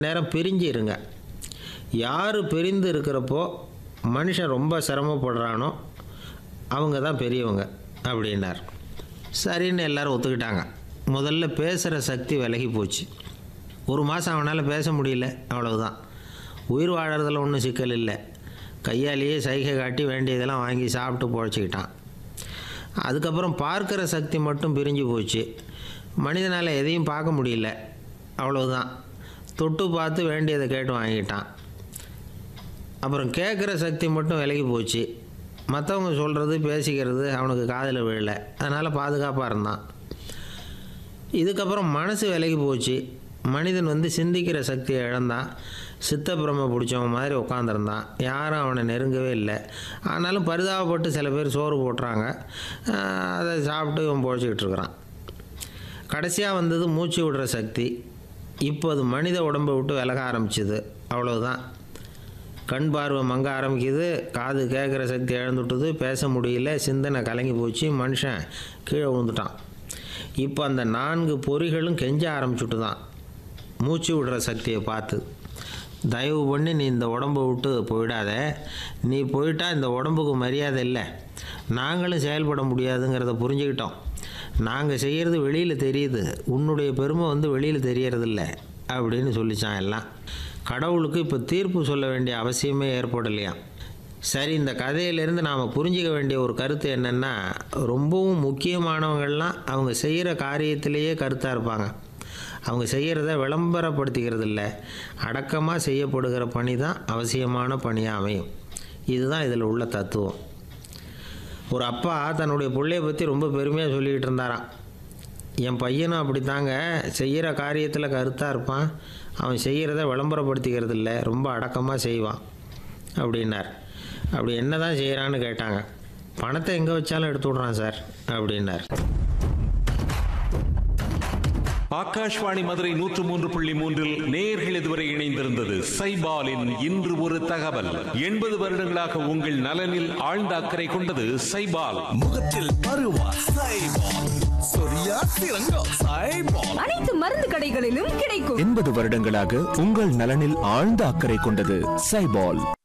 நேரம் பிரிஞ்சு இருங்க. யார் பிரிந்து இருக்கிறப்போ மனுஷன் ரொம்ப சிரமப்படுறானோ அவங்க தான் பெரியவங்க அப்படின்னார். சரின்னு எல்லாரும் ஒத்துக்கிட்டாங்க. முதல்ல பேசுகிற சக்தி விலகி போச்சு. ஒரு மாதம் அவனால் பேச முடியல, அவ்வளவுதான். உயிர் வாழறதில் ஒன்றும் சிக்கல் இல்லை. கையாலேயே சைகை காட்டி வேண்டியதெல்லாம் வாங்கி சாப்பிட்டு பொழைச்சிக்கிட்டான். அதுக்கப்புறம் பார்க்குற சக்தி மட்டும் பிரிஞ்சு போச்சு. மனிதனால் எதையும் பார்க்க முடியல, அவ்வளவுதான். தொட்டு பார்த்து வேண்டியதை கேட்டு வாங்கிட்டான். அப்புறம் கேட்குற சக்தி மட்டும் விலகி போச்சு. மற்றவங்க சொல்கிறது பேசிக்கிறது அவனுக்கு காதில் விழலை, அதனால் பாதுகாப்பாக இருந்தான். இதுக்கப்புறம் மனசு விலகி போச்சு. மனிதன் சிந்திக்கிற சக்தியை இழந்தான். சித்தப்பிரமை பிடிச்சவன் மாதிரி உட்காந்துருந்தான். யாரும் அவனை நெருங்கவே இல்லை. ஆனாலும் பரிதாபப்பட்டு சில பேர் சோறு போட்டுறாங்க, அதை சாப்பிட்டு இவன் பொழைச்சிக்கிட்டு இருக்கிறான். கடைசியாக வந்தது மூச்சு விடுற சக்தி. இப்போ அது மனித உடம்பை விட்டு விலக ஆரம்பிச்சுது, அவ்வளவுதான். கண் பார்வை மங்க ஆரம்பிக்குது, காது கேட்குற சக்தி இழந்துவிட்டுது, பேச முடியல, சிந்தனை கலங்கி போச்சு, மனுஷன் கீழே விழுந்துட்டான். இப்போ அந்த 4 பொறிகளும் கெஞ்ச ஆரம்பிச்சுட்டு தான் மூச்சு விடுற சக்தியை பார்த்து, தயவு பண்ணி நீ இந்த உடம்பை விட்டு போயிடாத, நீ போயிட்டா இந்த உடம்புக்கு மரியாதை இல்லை, நாங்களும் செயல்பட முடியாதுங்கிறத புரிஞ்சுக்கிட்டோம். நாங்கள் செய்கிறது வெளியில் தெரியுது, உன்னுடைய பெருமை வெளியில் தெரியறதில்ல அப்படின்னு சொல்லிச்சான் எல்லாம். கடவுளுக்கு இப்போ தீர்ப்பு சொல்ல வேண்டிய அவசியமே ஏற்படலையா. சரி, இந்த கதையிலேருந்து நாம் புரிஞ்சிக்க வேண்டிய ஒரு கருத்து என்னென்னா, ரொம்பவும் முக்கியமானவங்கள்லாம் அவங்க செய்கிற காரியத்திலேயே கருத்தாக இருப்பாங்க. அவங்க செய்கிறத விளம்பரப்படுத்திக்கிறது இல்லை, அடக்கமாக செய்யப்படுகிற பணி தான் அவசியமான பணியாக அமையும். இதுதான் இதில் உள்ள தத்துவம். ஒரு அப்பா தன்னுடைய பிள்ளையை பற்றி ரொம்ப பெருமையாக சொல்லிக்கிட்டு இருந்தாராம். என் பையனும் அப்படி தாங்க, செய்கிற காரியத்தில் கருத்தாக இருப்பான், அவன் செய்கிறத விளம்பரப்படுத்திக்கிறது இல்லை, ரொம்ப அடக்கமாக செய்வான் அப்படின்னார். அப்படி என்ன தான் செய்கிறான்னு கேட்டாங்க. பணத்தை எங்கே வச்சாலும் எடுத்து விட்றான் சார் அப்படின்னார். ஆகாஷ்வாணி மதுரை 103.3 நேயர்கள் இதுவரை இணைந்திருந்தது சைபாலின் இன்று ஒரு தகவல். 80 வருடங்களாக உங்கள் நலனில் ஆழ்ந்த அக்கறை கொண்டது சைபால். முகத்தில் பருவா சைபால், சொரியா சிறங்கா சைபால், அனைத்து மருந்து கடைகளிலும் கிடைக்கும். 80 வருடங்களாக உங்கள் நலனில் ஆழ்ந்த அக்கறை கொண்டது சைபால்.